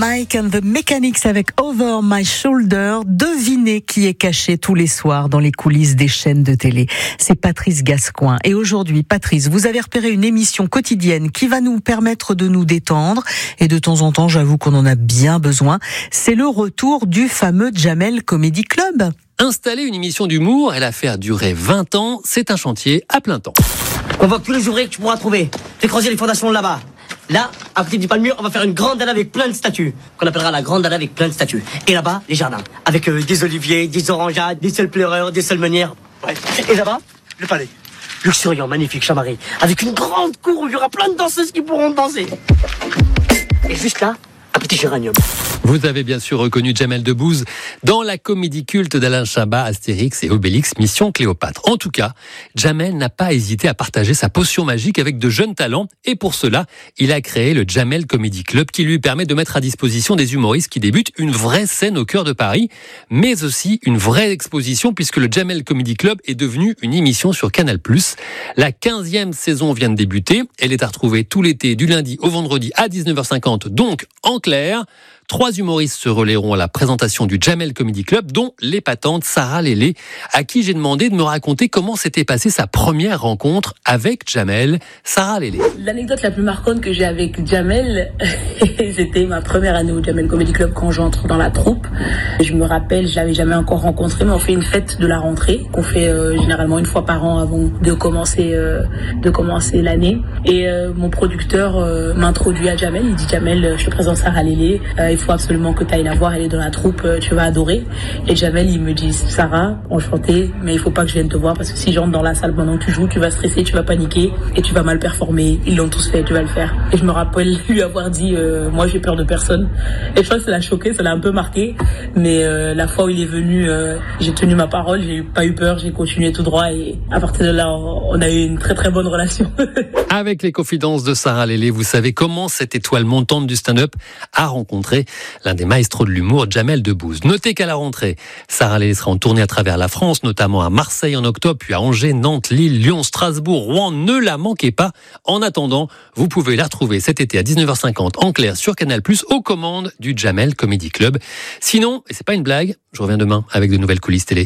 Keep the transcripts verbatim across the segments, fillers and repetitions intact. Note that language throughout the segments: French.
Mike and the Mechanics avec Over My Shoulder. Devinez qui est caché tous les soirs dans les coulisses des chaînes de télé. C'est Patrice Gascoin. Et aujourd'hui, Patrice, vous avez repéré une émission quotidienne qui va nous permettre de nous détendre. Et de temps en temps, j'avoue qu'on en a bien besoin. C'est le retour du fameux Jamel Comedy Club. Installer une émission d'humour et la faire durer vingt ans, c'est un chantier à plein temps. On voit tous les ouvriers que tu pourras trouver. Fais creuser les fondations là-bas. Là, à côté du palmier, on va faire une grande allée avec plein de statues, qu'on appellera la grande allée avec plein de statues. Et là-bas, les jardins, avec euh, des oliviers, des orangeades, des seuls pleureurs, des seules meunières. Ouais. Et là-bas, le palais. Luxuriant, magnifique, chamarré, avec une grande cour où il y aura plein de danseuses qui pourront danser. Et juste là, un petit géranium. Vous avez bien sûr reconnu Jamel Debbouze dans la comédie culte d'Alain Chabat, Astérix et Obélix, Mission Cléopâtre. En tout cas, Jamel n'a pas hésité à partager sa potion magique avec de jeunes talents et pour cela, il a créé le Jamel Comedy Club qui lui permet de mettre à disposition des humoristes qui débutent une vraie scène au cœur de Paris, mais aussi une vraie exposition puisque le Jamel Comedy Club est devenu une émission sur Canal plus. La quinzième saison vient de débuter. Elle est à retrouver tout l'été du lundi au vendredi à dix-neuf heures cinquante, donc en clair. Trois humoristes se relayeront à la présentation du Jamel Comedy Club, dont l'épatante Sarah Lélé, à qui j'ai demandé de me raconter comment s'était passée sa première rencontre avec Jamel. Sarah Lélé. L'anecdote la plus marquante que j'ai avec Jamel, c'était ma première année au Jamel Comedy Club quand j'entre dans la troupe. Je me rappelle, je l'avais jamais encore rencontré, mais on fait une fête de la rentrée qu'on fait euh, généralement une fois par an avant de commencer euh, de commencer l'année. Et euh, mon producteur euh, m'introduit à Jamel. Il dit Jamel, je te présente Sarah Lélé. Euh, il faut absolument que tu ailles la voir, elle est dans la troupe, tu vas adorer. Et Jamel, il me dit Sarah, enchantée, mais il faut pas que je vienne te voir parce que si j'entre dans la salle pendant que tu joues, tu vas stresser, tu vas paniquer et tu vas mal performer. Ils l'ont tous fait, tu vas le faire. Et je me rappelle lui avoir dit euh, moi j'ai peur de personne. Et je crois que ça l'a choqué, ça l'a un peu marqué. Mais euh, la fois où il est venu, euh, j'ai tenu ma parole, j'ai pas eu peur, j'ai continué tout droit et à partir de là, on a eu une très très bonne relation. Avec les confidences de Sarah Lélé, vous savez comment cette étoile montante du stand-up a rencontré l'un des maestros de l'humour, Jamel Debbouze. Notez qu'à la rentrée, Sarah Lélé sera en tournée à travers la France, notamment à Marseille en octobre, puis à Angers, Nantes, Lille, Lyon, Strasbourg, Rouen. Ne la manquez pas. En attendant, vous pouvez la retrouver cet été à dix-neuf heures cinquante en clair sur Canal plus, aux commandes du Jamel Comedy Club. Sinon, et c'est pas une blague, je reviens demain avec de nouvelles coulisses télé.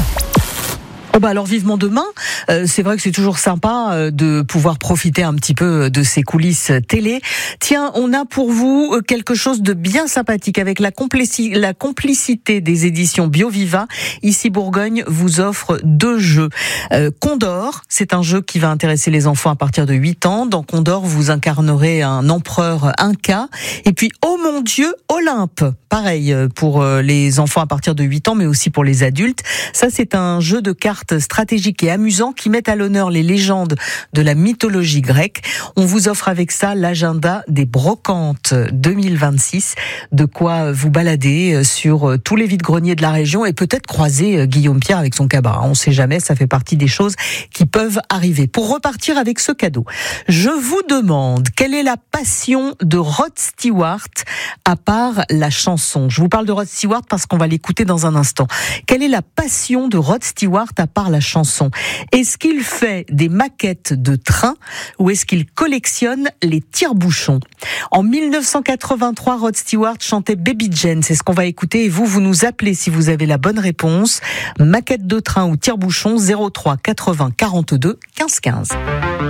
Oh bah alors vivement demain, euh, c'est vrai que c'est toujours sympa euh, de pouvoir profiter un petit peu de ces coulisses télé. Tiens, on a pour vous quelque chose de bien sympathique avec la, complici- la complicité des éditions BioViva. Ici Bourgogne vous offre deux jeux. Euh, Condor, c'est un jeu qui va intéresser les enfants à partir de huit ans. Dans Condor, vous incarnerez un empereur inca. Et puis, oh mon Dieu, Olympe. Pareil pour les enfants à partir de huit ans, mais aussi pour les adultes. Ça, c'est un jeu de cartes stratégique et amusant qui met à l'honneur les légendes de la mythologie grecque. On vous offre avec ça l'agenda des brocantes deux mille vingt-six. De quoi vous balader sur tous les vides-greniers de la région et peut-être croiser Guillaume Pierre avec son cabaret. On ne sait jamais, ça fait partie des choses qui peuvent arriver. Pour repartir avec ce cadeau, je vous demande quelle est la passion de Rod Stewart à part la chanson. Je vous parle de Rod Stewart parce qu'on va l'écouter dans un instant. Quelle est la passion de Rod Stewart à part la chanson? Est-ce qu'il fait des maquettes de trains ou est-ce qu'il collectionne les tire-bouchons? En dix-neuf cent quatre-vingt-trois, Rod Stewart chantait Baby Jane. C'est ce qu'on va écouter et vous, vous nous appelez si vous avez la bonne réponse. Maquette de train ou tire-bouchon zéro trois quatre-vingts quarante-deux quinze quinze.